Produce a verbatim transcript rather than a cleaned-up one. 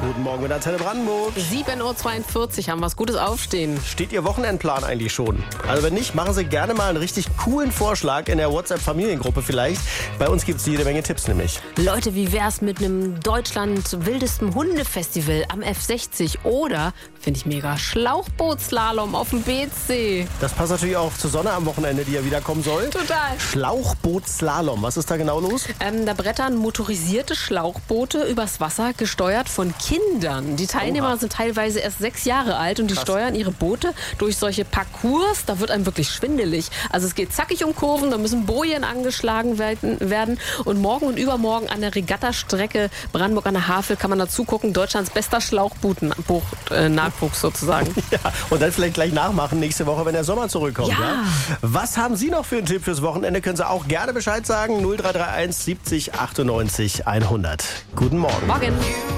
Guten Morgen mit Antenne Brandenburg. sieben Uhr zweiundvierzig haben wir was Gutes aufstehen. Steht Ihr Wochenendplan eigentlich schon? Also wenn nicht, machen Sie gerne mal einen richtig coolen Vorschlag in der WhatsApp-Familiengruppe vielleicht. Bei uns gibt es jede Menge Tipps nämlich. Leute, wie wär's mit einem Deutschland wildesten Hundefestival am F sechzig oder, finde ich mega, Schlauchbootslalom auf dem B C. Das passt natürlich auch zur Sonne am Wochenende, die ja wieder kommen soll. Total. Schlauchbootslalom, was ist da genau los? Ähm, da brettern motorisierte Schlauchboote übers Wasser, gesteuert von Kindern. Die Teilnehmer Oha. sind teilweise erst sechs Jahre alt und die Krass. steuern ihre Boote durch solche Parcours. Da wird einem wirklich schwindelig. Also es geht zackig um Kurven, da müssen Bojen angeschlagen werden, werden. Und morgen und übermorgen an der Regattastrecke Brandenburg an der Havel kann man dazu gucken. Deutschlands bester Schlauchboot-Nachwuchs sozusagen. Ja, und dann vielleicht gleich nachmachen nächste Woche, wenn der Sommer zurückkommt. Ja. Ja? Was haben Sie noch für einen Tipp fürs Wochenende? Können Sie auch gerne Bescheid sagen. null drei drei eins siebzig achtundneunzig hundert. Guten Morgen. Morgen.